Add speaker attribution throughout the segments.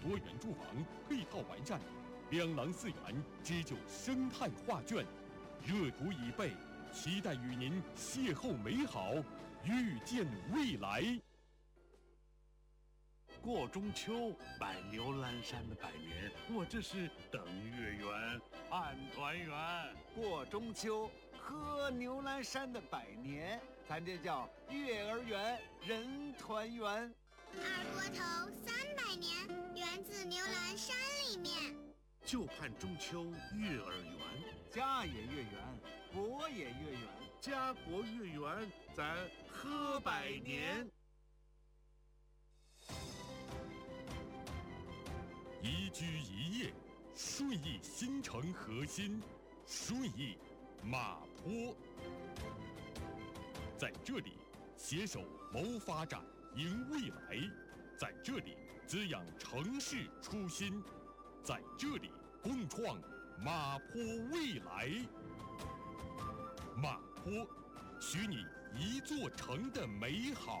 Speaker 1: 多元住房配套完善，两廊4园织就生态画卷，热图已备，期待与您邂逅美好，遇见未来。
Speaker 2: 过中秋，拜牛栏山的百年，我这是登月圆，盼团圆。
Speaker 3: 过中秋，喝牛栏山的百年，咱这叫月儿圆，人团圆。
Speaker 4: 二锅头300年，源自牛栏山里面。
Speaker 2: 就盼中秋月儿圆，
Speaker 3: 家也月圆，国也月圆，
Speaker 2: 家国月圆，咱喝百年。
Speaker 1: 宜居宜业，顺义新城核心，顺义马坡。在这里携手谋发展，迎未来；在这里滋养城市初心；在这里共创马坡未来。马坡，许你一座城的美好。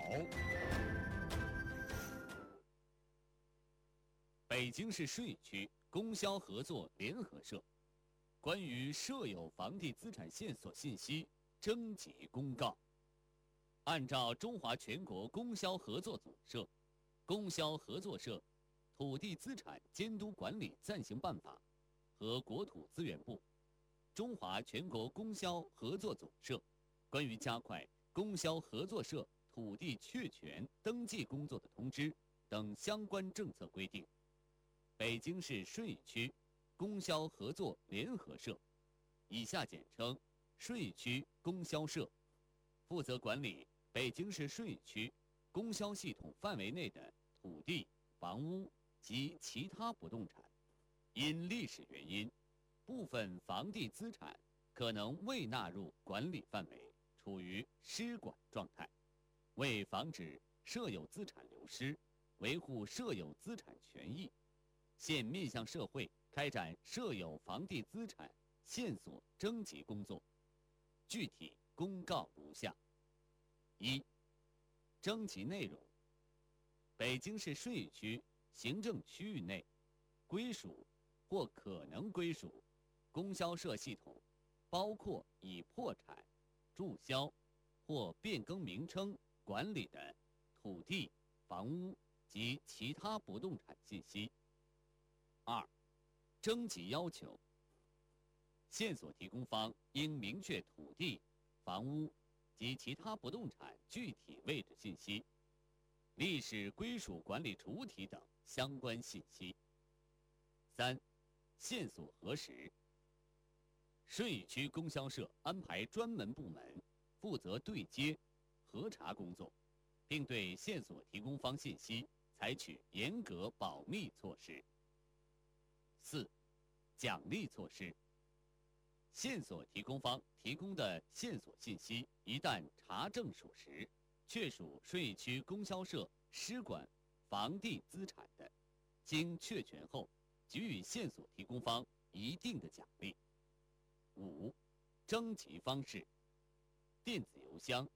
Speaker 5: 北京市顺义区供销合作联合社关于社有房地资产线索信息征集公告。按照中华全国供销合作总社、供销合作社土地资产监督管理暂行办法和国土资源部、中华全国供销合作总社关于加快供销合作社土地确权登记工作的通知等相关政策规定，北京市顺义区供销合作联合社（以下简称顺义区供销社）负责管理北京市顺义区供销系统范围内的土地、房屋及其他不动产。因历史原因，部分房地资产可能未纳入管理范围，处于失管状态。为防止社有资产流失，维护社有资产权益，现面向社会开展社有房地资产线索征集工作。具体公告如下：一、征集内容：北京市顺义区行政区域内归属或可能归属供销社系统，包括已破产、注销或变更名称管理的土地、房屋及其他不动产信息。二、征集要求：线索提供方应明确土地、房屋及其他不动产具体位置信息、历史归属管理主体等相关信息。三、线索核实：顺义区供销社安排专门部门负责对接、核查工作，并对线索提供方信息采取严格保密措施。四、奖励措施：线索提供方提供的线索信息一旦查证属实，确属顺义区供销社失管房地资产的，经确权后给予线索提供方一定的奖励。五、征集方式：电子邮箱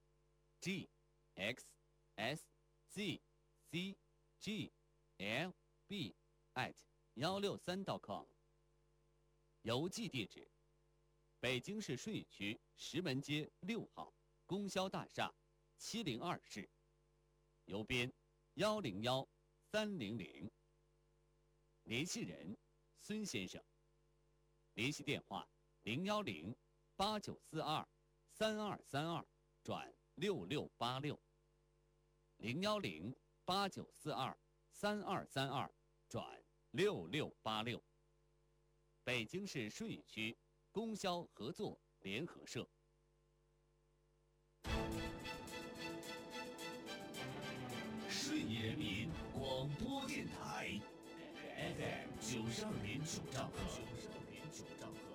Speaker 5: gxszcglb@163.com， 邮寄地址：北京市顺义区石门街6号供销大厦702室，邮编101300，联系人孙先生，联系电话010-8942-3232-6686， 010-8942-3232-6686。北京市顺义区供销合作联合社。
Speaker 6: 顺义人民广播电台 FM 92.9兆赫，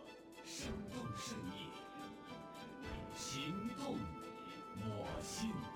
Speaker 6: 生动顺义，情动我心。